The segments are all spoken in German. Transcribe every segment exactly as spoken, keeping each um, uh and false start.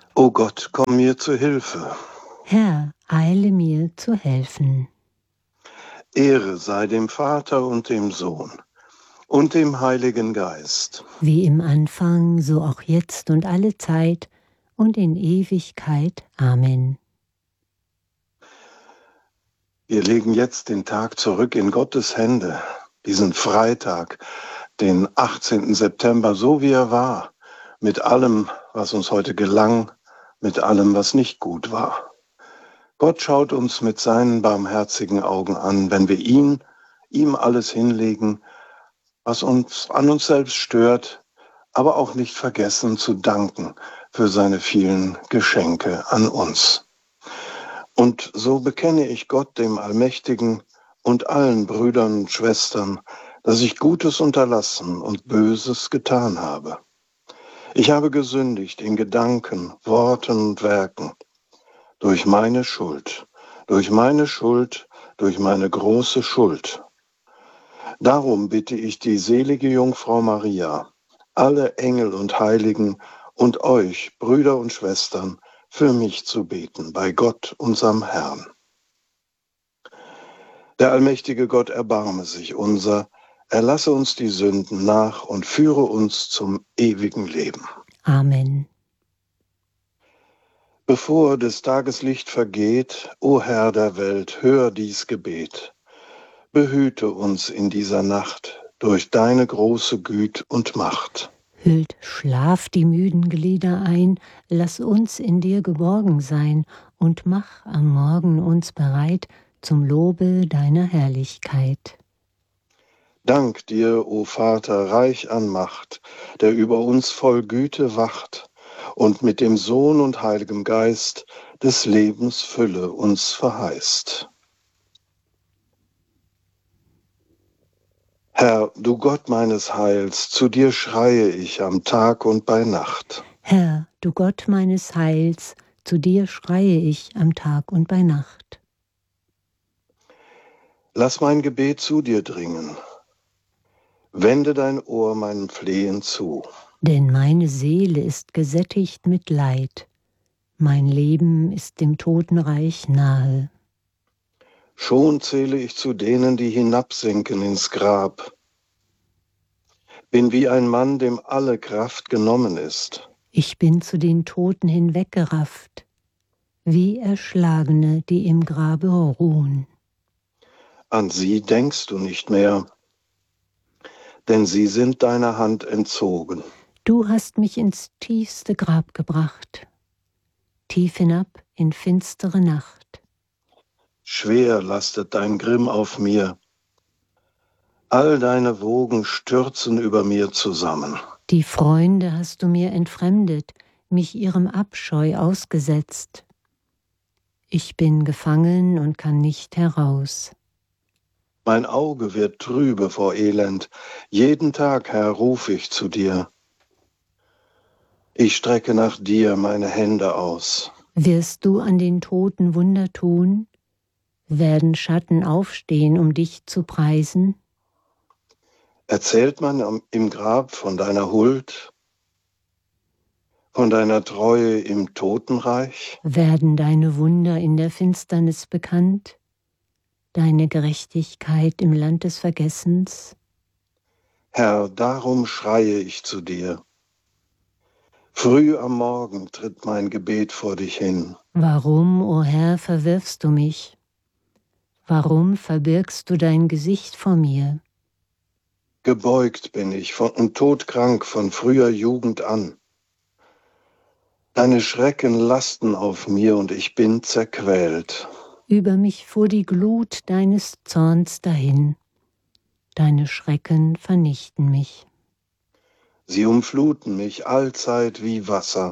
O Gott, komm mir zu Hilfe. Herr, eile mir zu helfen. Ehre sei dem Vater und dem Sohn und dem Heiligen Geist. Wie im Anfang, so auch jetzt und alle Zeit und in Ewigkeit. Amen. Wir legen jetzt den Tag zurück in Gottes Hände, diesen Freitag, den achtzehnten September, so wie er war, mit allem, was uns heute gelang, mit allem, was nicht gut war. Gott schaut uns mit seinen barmherzigen Augen an, wenn wir ihn, ihm alles hinlegen, was uns an uns selbst stört, aber auch nicht vergessen zu danken für seine vielen Geschenke an uns. Und so bekenne ich Gott, dem Allmächtigen, und allen Brüdern und Schwestern, dass ich Gutes unterlassen und Böses getan habe. Ich habe gesündigt in Gedanken, Worten und Werken, durch meine Schuld, durch meine Schuld, durch meine große Schuld. Darum bitte ich die selige Jungfrau Maria, alle Engel und Heiligen und euch, Brüder und Schwestern, für mich zu beten, bei Gott, unserem Herrn. Der allmächtige Gott erbarme sich unser, erlasse uns die Sünden nach und führe uns zum ewigen Leben. Amen. Bevor des Tages Licht vergeht, o Herr der Welt, hör dies Gebet. Behüte uns in dieser Nacht durch deine große Güte und Macht. Hüllt Schlaf die müden Glieder ein, lass uns in dir geborgen sein und mach am Morgen uns bereit zum Lobe deiner Herrlichkeit. Dank dir, o Vater, reich an Macht, der über uns voll Güte wacht und mit dem Sohn und Heiligem Geist des Lebens Fülle uns verheißt. Herr, du Gott meines Heils, zu dir schreie ich am Tag und bei Nacht. Herr, du Gott meines Heils, zu dir schreie ich am Tag und bei Nacht. Lass mein Gebet zu dir dringen. Wende dein Ohr meinem Flehen zu. Denn meine Seele ist gesättigt mit Leid. Mein Leben ist dem Totenreich nahe. Schon zähle ich zu denen, die hinabsinken ins Grab. Bin wie ein Mann, dem alle Kraft genommen ist. Ich bin zu den Toten hinweggerafft, wie Erschlagene, die im Grabe ruhen. An sie denkst du nicht mehr, denn sie sind deiner Hand entzogen. Du hast mich ins tiefste Grab gebracht, tief hinab in finstere Nacht. Schwer lastet dein Grimm auf mir. All deine Wogen stürzen über mir zusammen. Die Freunde hast du mir entfremdet, mich ihrem Abscheu ausgesetzt. Ich bin gefangen und kann nicht heraus. Mein Auge wird trübe vor Elend. Jeden Tag, Herr, ruf ich zu dir. Ich strecke nach dir meine Hände aus. Wirst du an den Toten Wunder tun? Werden Schatten aufstehen, um dich zu preisen? Erzählt man im Grab von deiner Huld, von deiner Treue im Totenreich? Werden deine Wunder in der Finsternis bekannt? Deine Gerechtigkeit im Land des Vergessens? Herr, darum schreie ich zu dir. Früh am Morgen tritt mein Gebet vor dich hin. Warum, o Herr, verwirfst du mich? Warum verbirgst du dein Gesicht vor mir? Gebeugt bin ich von, und todkrank von früher Jugend an. Deine Schrecken lasten auf mir und ich bin zerquält. Über mich fuhr die Glut deines Zorns dahin. Deine Schrecken vernichten mich. Sie umfluten mich allzeit wie Wasser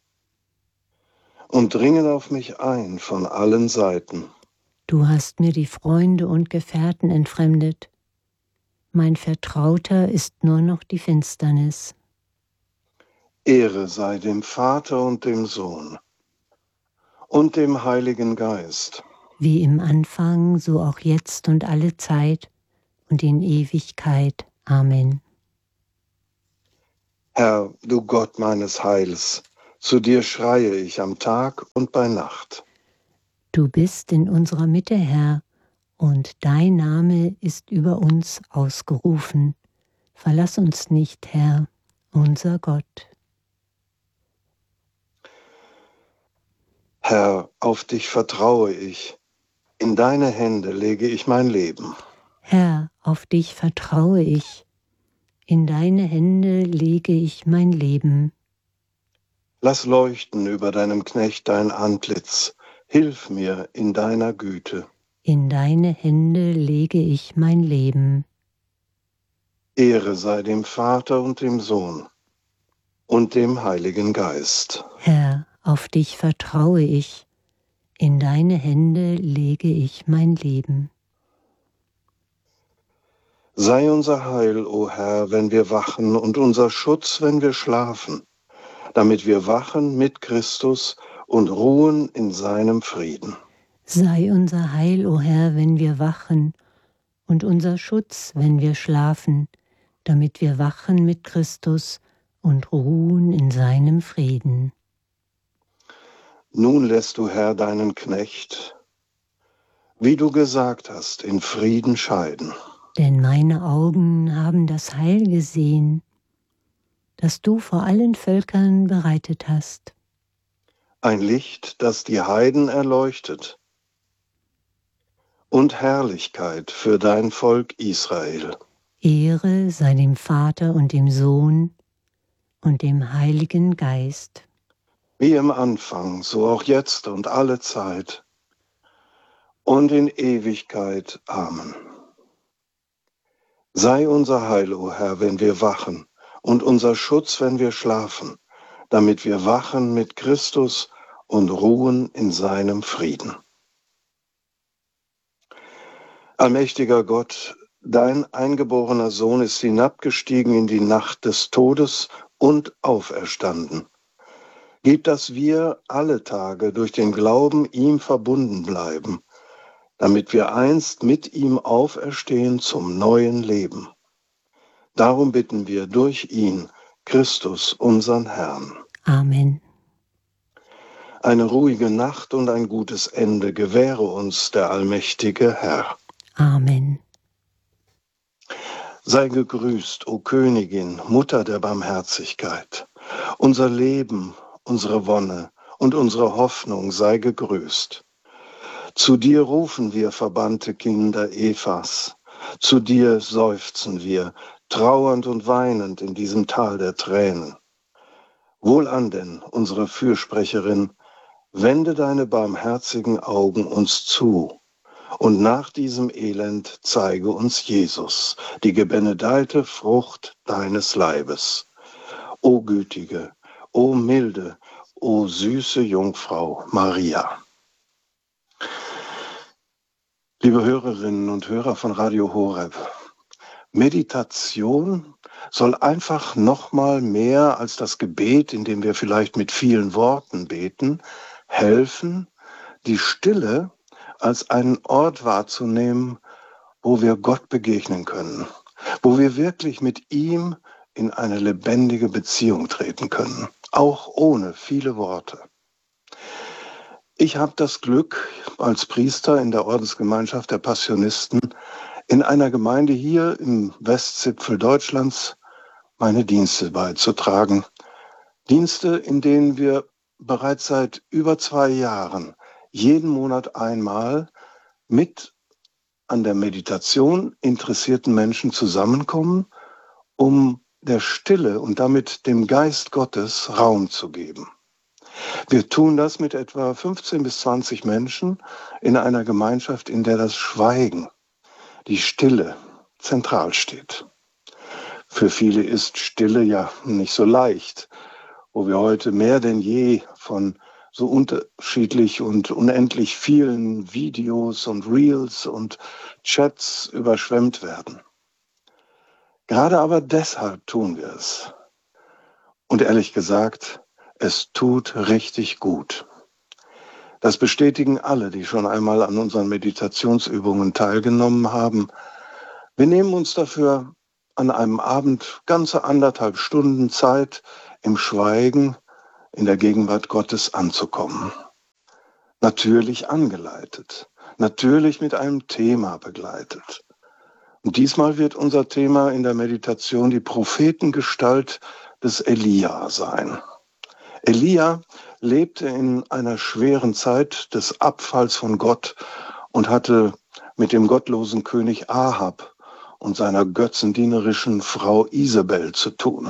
und dringen auf mich ein von allen Seiten. Du hast mir die Freunde und Gefährten entfremdet. Mein Vertrauter ist nur noch die Finsternis. Ehre sei dem Vater und dem Sohn und dem Heiligen Geist. Wie im Anfang, so auch jetzt und alle Zeit und in Ewigkeit. Amen. Herr, du Gott meines Heils, Zu dir schreie ich am Tag und bei Nacht. Du bist in unserer Mitte, Herr, und dein Name ist über uns ausgerufen. Verlass uns nicht, Herr, unser Gott. Herr, auf dich vertraue ich. In deine Hände lege ich mein Leben. Herr, auf dich vertraue ich. In deine Hände lege ich mein Leben. Lass leuchten über deinem Knecht dein Antlitz. Hilf mir in deiner Güte. In deine Hände lege ich mein Leben. Ehre sei dem Vater und dem Sohn und dem Heiligen Geist. Herr, auf dich vertraue ich. In deine Hände lege ich mein Leben. Sei unser Heil, o Herr, wenn wir wachen, und unser Schutz, wenn wir schlafen, damit wir wachen mit Christus und ruhen in seinem Frieden. Sei unser Heil, o Herr, wenn wir wachen, und unser Schutz, wenn wir schlafen, damit wir wachen mit Christus und ruhen in seinem Frieden. Nun lässt du, Herr, deinen Knecht, wie du gesagt hast, in Frieden scheiden. Denn meine Augen haben das Heil gesehen, das du vor allen Völkern bereitet hast. Ein Licht, das die Heiden erleuchtet, und Herrlichkeit für dein Volk Israel. Ehre sei dem Vater und dem Sohn und dem Heiligen Geist. Wie im Anfang, so auch jetzt und alle Zeit und in Ewigkeit. Amen. Sei unser Heil, o Herr, wenn wir wachen, und unser Schutz, wenn wir schlafen, damit wir wachen mit Christus und ruhen in seinem Frieden. Allmächtiger Gott, dein eingeborener Sohn ist hinabgestiegen in die Nacht des Todes und auferstanden. Gib, dass wir alle Tage durch den Glauben ihm verbunden bleiben, damit wir einst mit ihm auferstehen zum neuen Leben. Darum bitten wir durch ihn, Christus, unseren Herrn. Amen. Eine ruhige Nacht und ein gutes Ende gewähre uns der allmächtige Herr. Amen. Sei gegrüßt, o Königin, Mutter der Barmherzigkeit. Unser Leben, unsere Wonne und unsere Hoffnung sei gegrüßt. Zu dir rufen wir, verbannte Kinder Evas. Zu dir seufzen wir, trauernd und weinend in diesem Tal der Tränen. Wohlan denn, unsere Fürsprecherin, wende deine barmherzigen Augen uns zu. Und nach diesem Elend zeige uns Jesus, die gebenedeite Frucht deines Leibes. O gütige, o milde, o süße Jungfrau Maria. Liebe Hörerinnen und Hörer von Radio Horeb, Meditation soll einfach nochmal mehr als das Gebet, in dem wir vielleicht mit vielen Worten beten, helfen, die Stille als einen Ort wahrzunehmen, wo wir Gott begegnen können, wo wir wirklich mit ihm in eine lebendige Beziehung treten können, auch ohne viele Worte. Ich habe das Glück, als Priester in der Ordensgemeinschaft der Passionisten in einer Gemeinde hier im Westzipfel Deutschlands meine Dienste beizutragen. Dienste, in denen wir bereits seit über zwei Jahren jeden Monat einmal mit an der Meditation interessierten Menschen zusammenkommen, um der Stille und damit dem Geist Gottes Raum zu geben. Wir tun das mit etwa fünfzehn bis zwanzig Menschen in einer Gemeinschaft, in der das Schweigen, die Stille zentral steht. Für viele ist Stille ja nicht so leicht, wo wir heute mehr denn je von so unterschiedlich und unendlich vielen Videos und Reels und Chats überschwemmt werden. Gerade aber deshalb tun wir es. Und ehrlich gesagt, es tut richtig gut. Das bestätigen alle, die schon einmal an unseren Meditationsübungen teilgenommen haben. Wir nehmen uns dafür an einem Abend ganze anderthalb Stunden Zeit im Schweigen, in der Gegenwart Gottes anzukommen. Natürlich angeleitet, natürlich mit einem Thema begleitet. Und diesmal wird unser Thema in der Meditation die Prophetengestalt des Elia sein. Elia lebte in einer schweren Zeit des Abfalls von Gott und hatte mit dem gottlosen König Ahab und seiner götzendienerischen Frau Isabel zu tun.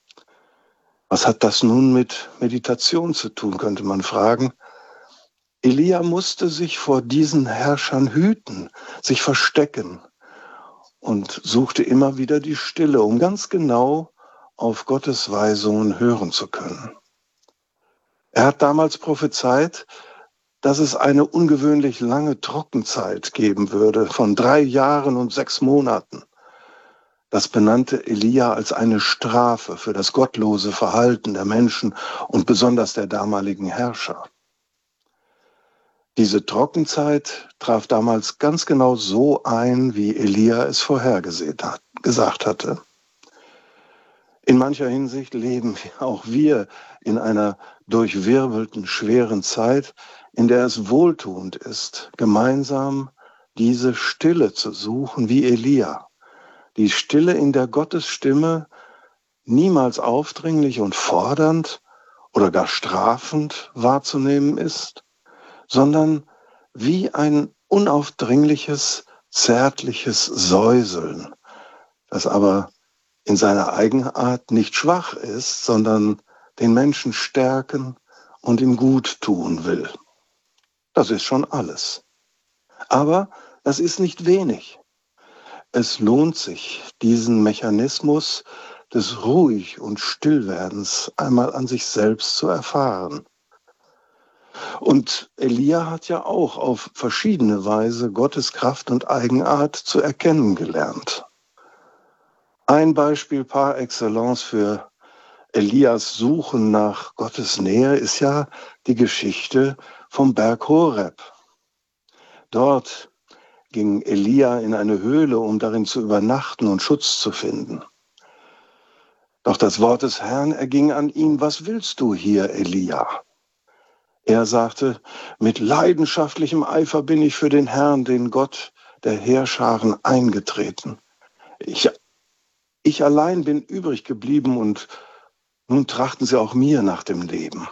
Was hat das nun mit Meditation zu tun, könnte man fragen. Elia musste sich vor diesen Herrschern hüten, sich verstecken und suchte immer wieder die Stille, um ganz genau auf Gottes Weisungen hören zu können. Er hat damals prophezeit, dass es eine ungewöhnlich lange Trockenzeit geben würde, von drei Jahren und sechs Monaten. Das benannte Elia als eine Strafe für das gottlose Verhalten der Menschen und besonders der damaligen Herrscher. Diese Trockenzeit traf damals ganz genau so ein, wie Elia es vorhergesehen hat, gesagt hatte. In mancher Hinsicht leben auch wir in einer durchwirbelten, schweren Zeit, in der es wohltuend ist, gemeinsam diese Stille zu suchen wie Elia. Die Stille, in der Gottes Stimme niemals aufdringlich und fordernd oder gar strafend wahrzunehmen ist, sondern wie ein unaufdringliches, zärtliches Säuseln, das aber in seiner Eigenart nicht schwach ist, sondern den Menschen stärken und ihm gut tun will. Das ist schon alles. Aber das ist nicht wenig. Es lohnt sich, diesen Mechanismus des Ruhig- und Stillwerdens einmal an sich selbst zu erfahren. Und Elia hat ja auch auf verschiedene Weise Gottes Kraft und Eigenart zu erkennen gelernt. Ein Beispiel par excellence für Elias Suchen nach Gottes Nähe ist ja die Geschichte vom Berg Horeb. Dort ging Elia in eine Höhle, um darin zu übernachten und Schutz zu finden. Doch das Wort des Herrn erging an ihn: Was willst du hier, Elia? Er sagte: Mit leidenschaftlichem Eifer bin ich für den Herrn, den Gott der Heerscharen, eingetreten. Ich, ich allein bin übrig geblieben und nun trachten sie auch mir nach dem Leben.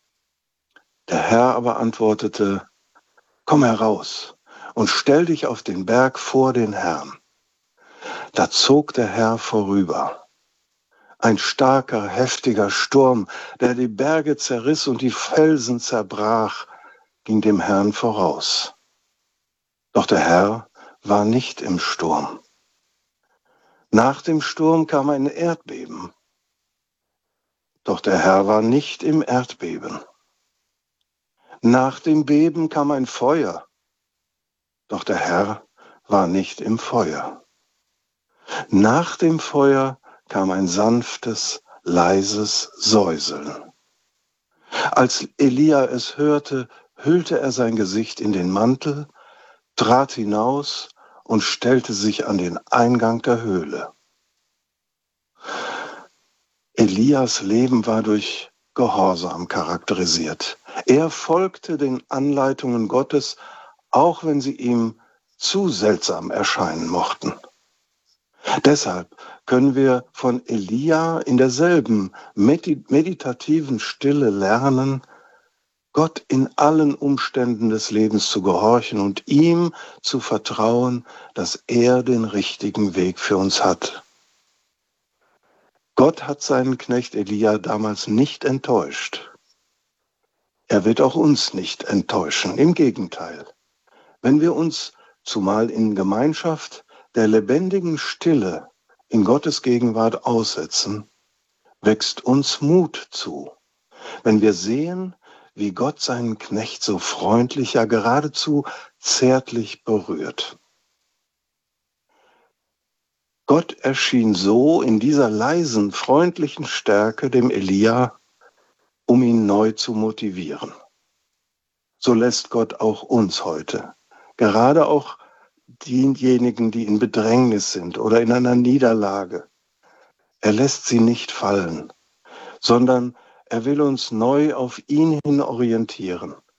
Der Herr aber antwortete: Komm heraus und stell dich auf den Berg vor den Herrn. Da zog der Herr vorüber. Ein starker, heftiger Sturm, der die Berge zerriss und die Felsen zerbrach, ging dem Herrn voraus. Doch der Herr war nicht im Sturm. Nach dem Sturm kam ein Erdbeben. Doch der Herr war nicht im Erdbeben. Nach dem Beben kam ein Feuer. Doch der Herr war nicht im Feuer. Nach dem Feuer kam ein sanftes, leises Säuseln. Als Elia es hörte, hüllte er sein Gesicht in den Mantel, trat hinaus und stellte sich an den Eingang der Höhle. Elias Leben war durch Gehorsam charakterisiert. Er folgte den Anleitungen Gottes, auch wenn sie ihm zu seltsam erscheinen mochten. Deshalb können wir von Elia in derselben meditativen Stille lernen, Gott in allen Umständen des Lebens zu gehorchen und ihm zu vertrauen, dass er den richtigen Weg für uns hat. Gott hat seinen Knecht Elia damals nicht enttäuscht. Er wird auch uns nicht enttäuschen, im Gegenteil. Wenn wir uns, zumal in Gemeinschaft, der lebendigen Stille in Gottes Gegenwart aussetzen, wächst uns Mut zu. Wenn wir sehen, wie Gott seinen Knecht so freundlich, ja geradezu zärtlich berührt. Gott erschien so in dieser leisen, freundlichen Stärke dem Elia, um ihn neu zu motivieren. So lässt Gott auch uns heute, gerade auch diejenigen, die in Bedrängnis sind oder in einer Niederlage, er lässt sie nicht fallen, sondern Er will uns neu auf ihn hin orientieren.